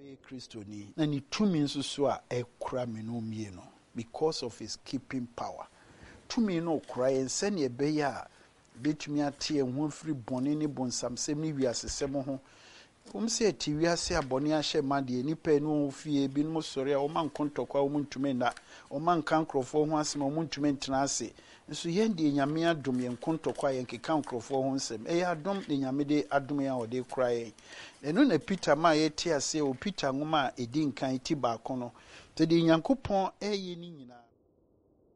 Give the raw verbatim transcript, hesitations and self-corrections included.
be Christoni na ni tumi nso so a ekura me no mie no because of his keeping power. Tumi no kura ense ne ebe ya betumi ate ehun firi bone ne bonsam sem ne wiasesem ho. Um se ti wiase abone ahye made nipa no fie bi no sori a o man kontokwa o muntumi na o man kan krofo ho asem o muntumi ntena ase nso yen de nyame adom yen kontokwa yen keka krofo ho nsem e ya adom de nyame de adom ya o de kura yen eno na Peter ma ye ti ase o Peter ngoma edi nkan ti ba ko no te de Nyankopon eye ni nyina